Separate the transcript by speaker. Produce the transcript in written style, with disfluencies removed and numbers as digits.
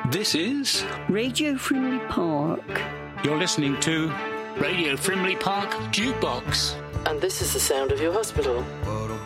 Speaker 1: This is
Speaker 2: Radio Frimley Park.
Speaker 1: You're listening to Radio Frimley Park Jukebox.
Speaker 3: And this is the sound of your hospital.